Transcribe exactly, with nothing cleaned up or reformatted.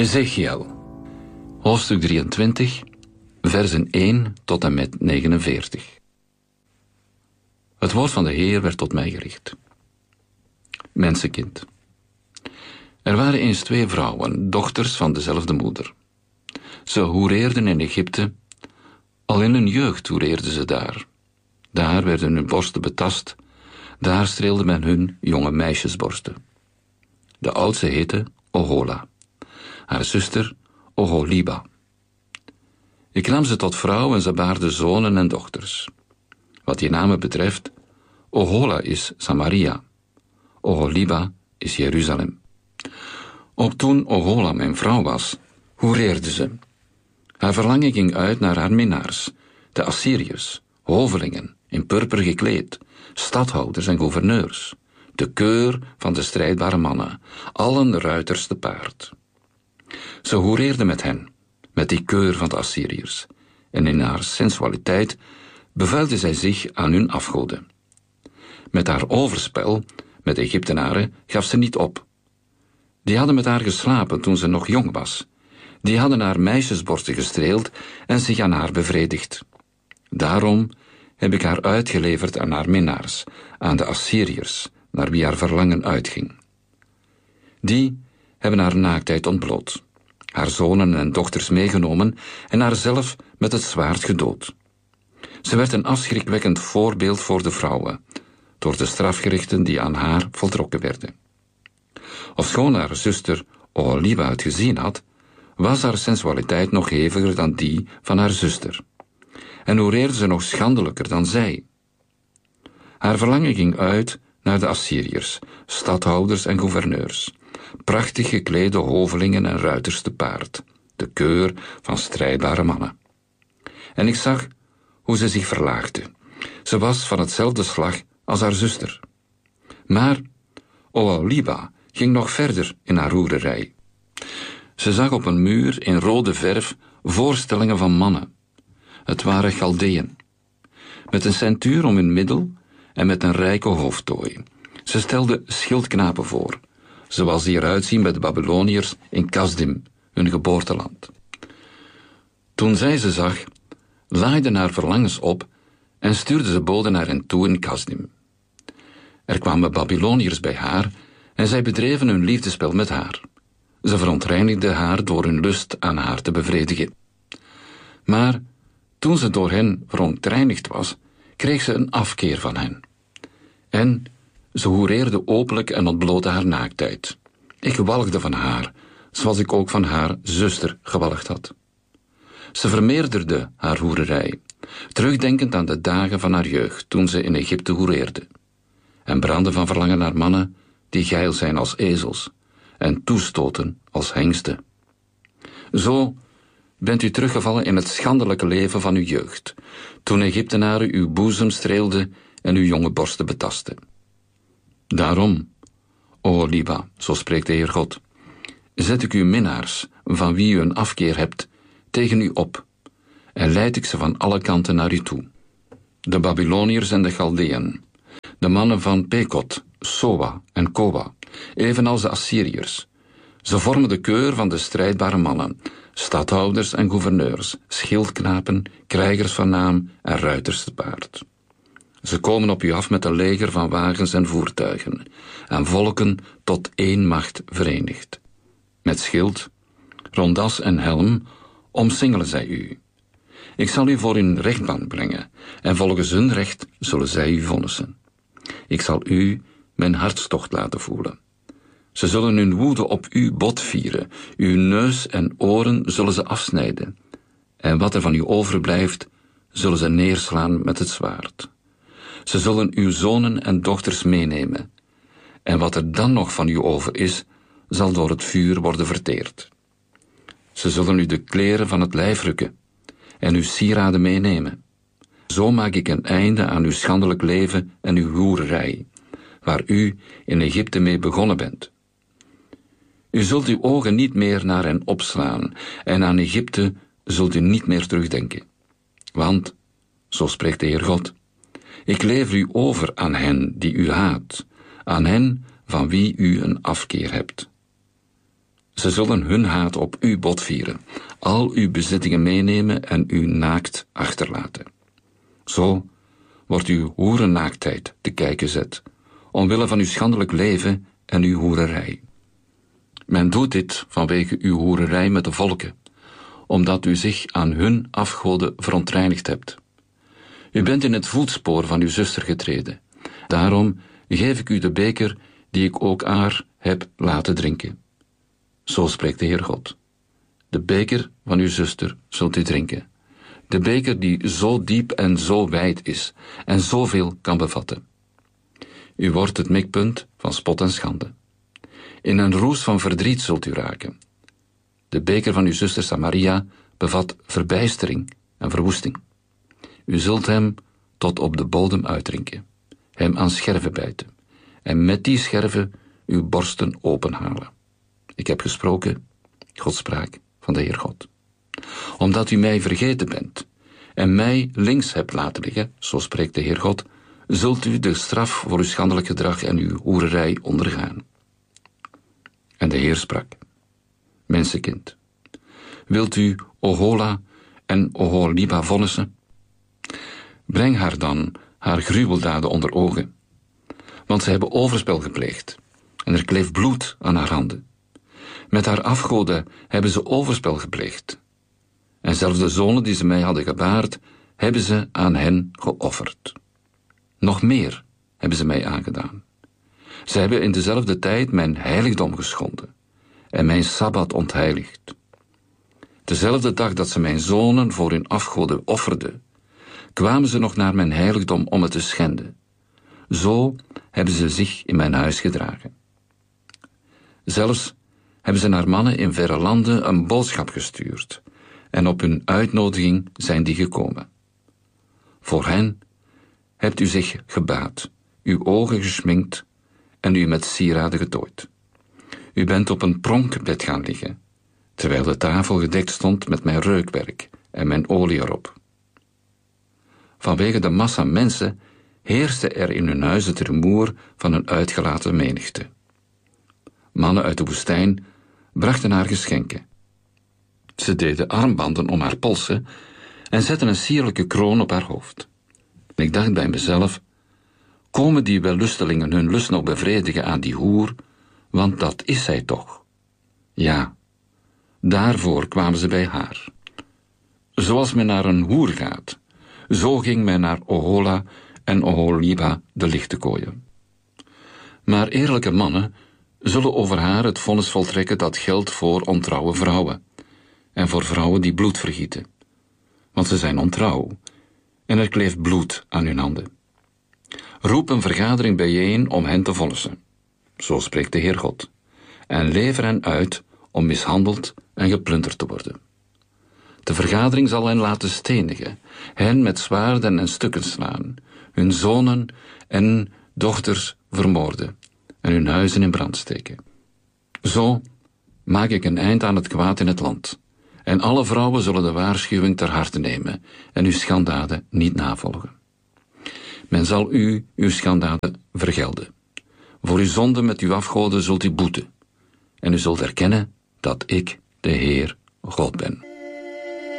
Ezechiel, hoofdstuk drieëntwintig, versen één tot en met negenenveertig. Het woord van de Heer werd tot mij gericht. Mensenkind, er waren eens twee vrouwen, dochters van dezelfde moeder. Ze hoereerden in Egypte, al in hun jeugd hoereerden ze daar. Daar werden hun borsten betast, daar streelde men hun jonge meisjesborsten. De oudste heette Ohola, haar zuster Oholiba. Ik nam ze tot vrouw en ze baarden zonen en dochters. Wat die namen betreft, Ohola is Samaria, Oholiba is Jeruzalem. Op toen Ohola mijn vrouw was, hoereerde ze. Haar verlangen ging uit naar haar minnaars, de Assyriërs, hovelingen, in purper gekleed, stadhouders en gouverneurs, de keur van de strijdbare mannen, allen ruiters te paard. Ze hoereerde met hen, met die keur van de Assyriërs, en in haar sensualiteit bevuilde zij zich aan hun afgoden. Met haar overspel, met de Egyptenaren, gaf ze niet op. Die hadden met haar geslapen toen ze nog jong was. Die hadden haar meisjesborsten gestreeld en zich aan haar bevredigd. Daarom heb ik haar uitgeleverd aan haar minnaars, aan de Assyriërs, naar wie haar verlangen uitging. Die hebben haar naaktheid ontbloot, haar zonen en dochters meegenomen en haarzelf met het zwaard gedood. Ze werd een afschrikwekkend voorbeeld voor de vrouwen, door de strafgerichten die aan haar voltrokken werden. Ofschoon haar zuster Oholiba het gezien had, was haar sensualiteit nog heviger dan die van haar zuster, en hoereerde ze nog schandelijker dan zij. Haar verlangen ging uit naar de Assyriërs, stadhouders en gouverneurs, prachtig geklede hovelingen en ruiters te paard, de keur van strijdbare mannen. En ik zag hoe ze zich verlaagde. Ze was van hetzelfde slag als haar zuster. Maar Oholiba ging nog verder in haar hoererij. Ze zag op een muur in rode verf voorstellingen van mannen. Het waren Chaldeeën, met een ceintuur om hun middel en met een rijke hoofdtooi. Ze stelde schildknapen voor, zoals die eruit zien bij de Babyloniërs in Kasdim, hun geboorteland. Toen zij ze zag, laaiden haar verlangens op en stuurde ze boden naar hen toe in Kasdim. Er kwamen Babyloniërs bij haar en zij bedreven hun liefdespel met haar. Ze verontreinigden haar door hun lust aan haar te bevredigen. Maar toen ze door hen verontreinigd was, kreeg ze een afkeer van hen. En ze hoereerde openlijk en ontblootte haar naaktheid. Ik walgde van haar, zoals ik ook van haar zuster gewalgd had. Ze vermeerderde haar hoererij, terugdenkend aan de dagen van haar jeugd, toen ze in Egypte hoereerde, en brandde van verlangen naar mannen die geil zijn als ezels en toestoten als hengsten. Zo bent u teruggevallen in het schandelijke leven van uw jeugd, toen Egyptenaren uw boezem streelden en uw jonge borsten betasten. Daarom, Oholiba, zo spreekt de Heer God, zet ik uw minnaars, van wie u een afkeer hebt, tegen u op, en leid ik ze van alle kanten naar u toe. De Babyloniërs en de Chaldeeën, de mannen van Pekot, Soa en Koba, evenals de Assyriërs. Ze vormen de keur van de strijdbare mannen, stadhouders en gouverneurs, schildknapen, krijgers van naam en ruiters te paard. Ze komen op u af met een leger van wagens en voertuigen, en volken tot één macht verenigd. Met schild, rondas en helm omsingelen zij u. Ik zal u voor hun rechtbank brengen, en volgens hun recht zullen zij u vonnissen. Ik zal u mijn hartstocht laten voelen. Ze zullen hun woede op u botvieren, uw neus en oren zullen ze afsnijden, en wat er van u overblijft, zullen ze neerslaan met het zwaard. Ze zullen uw zonen en dochters meenemen, en wat er dan nog van u over is, zal door het vuur worden verteerd. Ze zullen u de kleren van het lijf rukken, en uw sieraden meenemen. Zo maak ik een einde aan uw schandelijk leven en uw hoererij, waar u in Egypte mee begonnen bent. U zult uw ogen niet meer naar hen opslaan, en aan Egypte zult u niet meer terugdenken. Want, zo spreekt de Heer God, ik lever u over aan hen die u haat, aan hen van wie u een afkeer hebt. Ze zullen hun haat op u botvieren, al uw bezittingen meenemen en u naakt achterlaten. Zo wordt uw hoerennaaktheid te kijken gezet, omwille van uw schandelijk leven en uw hoererij. Men doet dit vanwege uw hoererij met de volken, omdat u zich aan hun afgoden verontreinigd hebt. U bent in het voetspoor van uw zuster getreden. Daarom geef ik u de beker die ik ook haar heb laten drinken. Zo spreekt de Heer God. De beker van uw zuster zult u drinken. De beker die zo diep en zo wijd is en zoveel kan bevatten. U wordt het mikpunt van spot en schande. In een roes van verdriet zult u raken. De beker van uw zuster Samaria bevat verbijstering en verwoesting. U zult hem tot op de bodem uitdrinken, hem aan scherven bijten, en met die scherven uw borsten openhalen. Ik heb gesproken, God spraak van de Heer God. Omdat u mij vergeten bent en mij links hebt laten liggen, zo spreekt de Heer God, zult u de straf voor uw schandelijk gedrag en uw hoererij ondergaan. En de Heer sprak, mensenkind, wilt u Ohola en Oholiba vonnissen? Breng haar dan haar gruweldaden onder ogen, want ze hebben overspel gepleegd en er kleeft bloed aan haar handen. Met haar afgoden hebben ze overspel gepleegd. En zelfs de zonen die ze mij hadden gebaard, hebben ze aan hen geofferd. Nog meer hebben ze mij aangedaan. Ze hebben in dezelfde tijd mijn heiligdom geschonden en mijn sabbat ontheiligd. Dezelfde dag dat ze mijn zonen voor hun afgoden offerden, kwamen ze nog naar mijn heiligdom om het te schenden. Zo hebben ze zich in mijn huis gedragen. Zelfs hebben ze naar mannen in verre landen een boodschap gestuurd, en op hun uitnodiging zijn die gekomen. Voor hen hebt u zich gebaad, uw ogen gesminkt en u met sieraden getooid. U bent op een pronkbed gaan liggen, terwijl de tafel gedekt stond met mijn reukwerk en mijn olie erop. Vanwege de massa mensen heerste er in hun huizen het rumoer van een uitgelaten menigte. Mannen uit de woestijn brachten haar geschenken. Ze deden armbanden om haar polsen en zetten een sierlijke kroon op haar hoofd. Ik dacht bij mezelf, komen die wellustelingen hun lust nog bevredigen aan die hoer, want dat is zij toch. Ja, daarvoor kwamen ze bij haar. Zoals men naar een hoer gaat, zo ging men naar Ohola en Oholiba de lichte kooien. Maar eerlijke mannen zullen over haar het vonnis voltrekken dat geldt voor ontrouwe vrouwen en voor vrouwen die bloed vergieten, want ze zijn ontrouw en er kleeft bloed aan hun handen. Roep een vergadering bijeen om hen te vonnissen, zo spreekt de Heer God, en lever hen uit om mishandeld en geplunderd te worden. De vergadering zal hen laten stenigen, hen met zwaarden en stukken slaan, hun zonen en dochters vermoorden en hun huizen in brand steken. Zo maak ik een eind aan het kwaad in het land, en alle vrouwen zullen de waarschuwing ter harte nemen en uw schandaden niet navolgen. Men zal u uw schandaden vergelden. Voor uw zonde met uw afgoden zult u boeten, en u zult erkennen dat ik de Heer God ben.